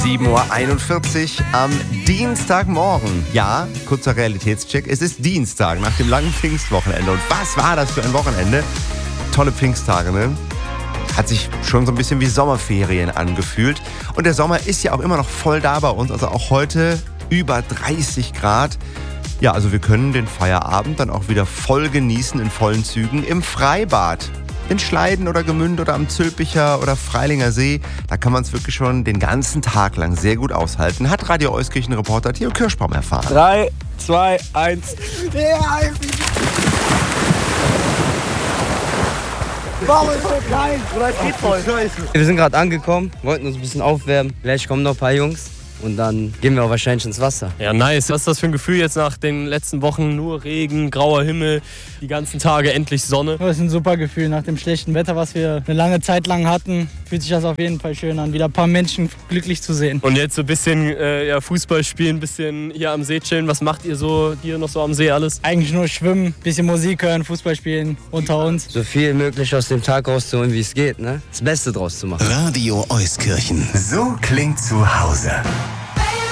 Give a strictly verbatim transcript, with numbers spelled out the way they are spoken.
sieben Uhr einundvierzig am Dienstagmorgen. Ja, kurzer Realitätscheck. Es ist Dienstag nach dem langen Pfingstwochenende. Und was war das für ein Wochenende? Tolle Pfingsttage, ne? Hat sich schon so ein bisschen wie Sommerferien angefühlt. Und der Sommer ist ja auch immer noch voll da bei uns. Also auch heute über dreißig Grad. Ja, also wir können den Feierabend dann auch wieder voll genießen in vollen Zügen im Freibad. In Schleiden oder Gemünd oder am Zülpicher oder Freilinger See, da kann man es wirklich schon den ganzen Tag lang sehr gut aushalten, hat Radio Euskirchen-Reporter Theo Kirschbaum erfahren. drei, zwei, eins. Warum ist so klein? Wir sind gerade angekommen, wollten uns ein bisschen aufwärmen. Gleich kommen noch ein paar Jungs. Und dann gehen wir auch wahrscheinlich ins Wasser. Ja, nice. Was ist das für ein Gefühl jetzt nach den letzten Wochen? Nur Regen, grauer Himmel, die ganzen Tage endlich Sonne. Das ist ein super Gefühl. Nach dem schlechten Wetter, was wir eine lange Zeit lang hatten, fühlt sich das auf jeden Fall schön an, wieder ein paar Menschen glücklich zu sehen. Und jetzt so ein bisschen äh, ja, Fußball spielen, ein bisschen hier am See chillen. Was macht ihr so hier noch so am See alles? Eigentlich nur schwimmen, ein bisschen Musik hören, Fußball spielen unter uns. So viel möglich aus dem Tag rauszuholen, wie es geht, ne? Das Beste draus zu machen. Radio Euskirchen. So klingt zu Hause.